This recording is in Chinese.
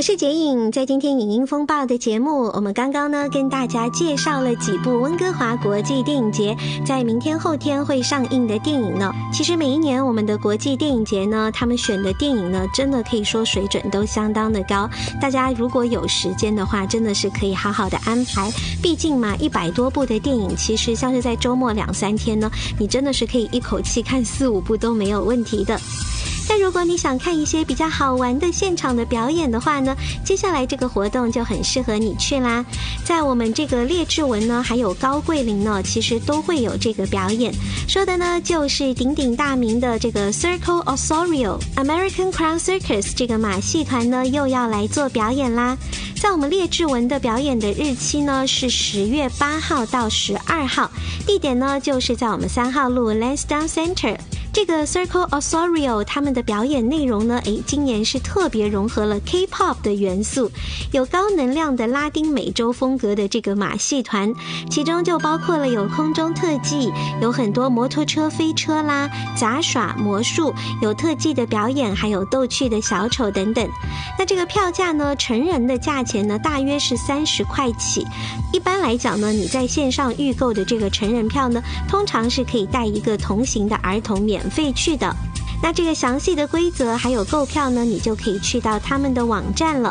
我是洁颖，在今天影音风暴的节目，我们刚刚呢跟大家介绍了几部温哥华国际电影节在明天后天会上映的电影呢。其实每一年我们的国际电影节呢，他们选的电影呢，真的可以说水准都相当的高。大家如果有时间的话，真的是可以好好的安排。毕竟嘛，100多部的电影，其实像是在周末2-3天呢，你真的是可以一口气看4-5部都没有问题的。但如果你想看一些比较好玩的现场的表演的话呢，接下来这个活动就很适合你去啦。在我们这个列治文呢，还有高桂林呢，其实都会有这个表演。说的呢，就是鼎鼎大名的这个 Circo Osorio American Clown Circus 这个马戏团呢，又要来做表演啦。在我们列治文的表演的日期呢，是10月8号到12号，地点呢，就是在我们3号路 Lansdowne Center。这个 Circo Osorio 他们的表演内容呢，今年是特别融合了 K-pop 的元素，有高能量的拉丁美洲风格的这个马戏团，其中就包括了有空中特技，有很多摩托车飞车啦、杂耍、魔术，有特技的表演，还有逗趣的小丑等等。那这个票价呢，成人的价钱呢，大约是30块起。一般来讲呢，你在线上预购的这个成人票呢，通常是可以带一个同行的儿童免费去的。那这个详细的规则还有购票呢，你就可以去到他们的网站了。